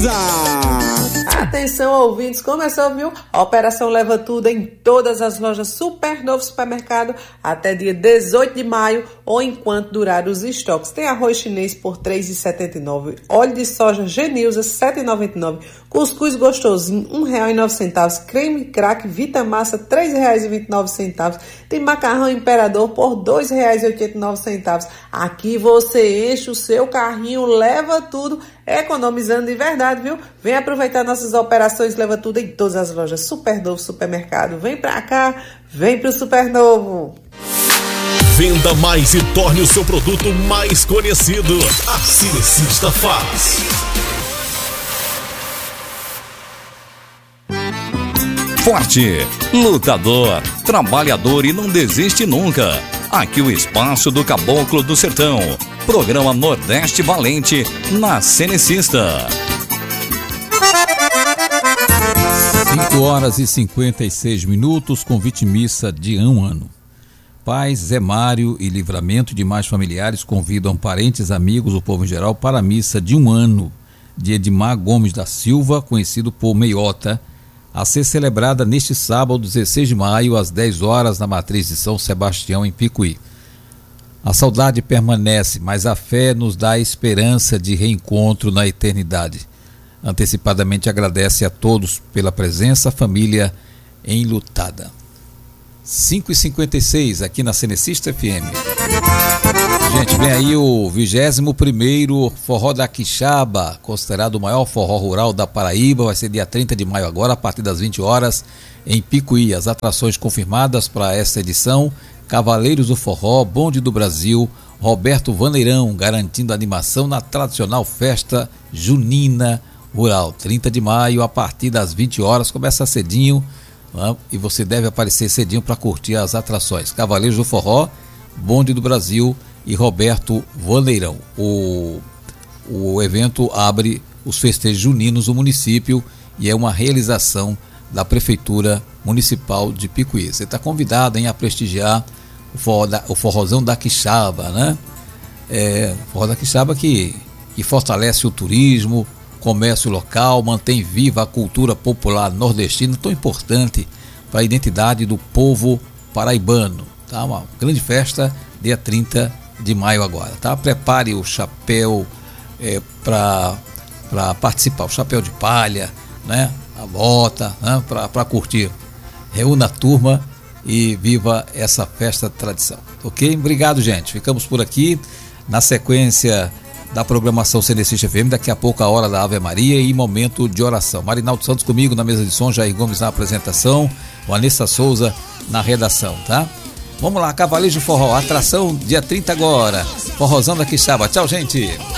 Beleza! Atenção, ouvintes, começou, viu? A operação Leva Tudo em todas as lojas Super Novo Supermercado até dia 18 de maio ou enquanto durar os estoques. Tem arroz chinês por R$ 3,79, óleo de soja Genilza R$ 7,99, cuscuz gostosinho R$ 1,09, creme crack Vitamassa R$ 3,29, tem macarrão Imperador por R$ 2,89. Aqui você enche o seu carrinho, leva tudo, economizando de verdade, viu? Vem aproveitar nossas operações Leva Tudo em todas as lojas Super Novo Supermercado. Vem pra cá, vem pro Super Novo. Venda mais e torne o seu produto mais conhecido. A Cinecista faz. Forte, lutador, trabalhador e não desiste nunca. Aqui o espaço do Caboclo do Sertão. Programa Nordeste Valente na Cinecista. 5h56, convite missa de um ano. Paz, Zé Mário e Livramento e demais familiares convidam parentes, amigos, o povo em geral para a missa de um ano de Edmar Gomes da Silva, conhecido por Meiota, a ser celebrada neste sábado, 16 de maio, às 10 horas, na matriz de São Sebastião, em Picuí. A saudade permanece, mas a fé nos dá a esperança de reencontro na eternidade. Antecipadamente agradece a todos pela presença, família enlutada. 5h56 aqui na Cinecista FM. Gente, vem aí o 21º Forró da Quixaba, considerado o maior forró rural da Paraíba. Vai ser dia 30 de maio agora, a partir das 20 horas, em Picuí. As atrações confirmadas para esta edição: Cavaleiros do Forró, Bonde do Brasil, Roberto Vaneirão, garantindo animação na tradicional festa junina rural. 30 de maio, a partir das 20 horas, começa cedinho, e você deve aparecer cedinho para curtir as atrações. Cavaleiros do Forró, Bonde do Brasil e Roberto Vaneirão. O evento abre os festejos juninos do município e é uma realização da Prefeitura Municipal de Picuí. Você está convidado a prestigiar o Forrozão da Quixaba, né? O Forró da Quixaba que fortalece o turismo, comércio local, mantém viva a cultura popular nordestina, tão importante para a identidade do povo paraibano. Tá? Uma grande festa, dia 30 de maio agora. Tá? Prepare o chapéu para participar, o chapéu de palha, né? A bota, né? Para curtir. Reúna a turma e viva essa festa tradição. Ok? Obrigado, gente. Ficamos por aqui. Na sequência da programação Cinecista FM, daqui a pouco a hora da Ave Maria e momento de oração. Marinaldo Santos comigo na mesa de som, Jair Gomes na apresentação, Vanessa Souza na redação, tá? Vamos lá, Cavaleiros de Forró, atração dia 30 agora, Forrozão da Quixaba. Tchau, gente!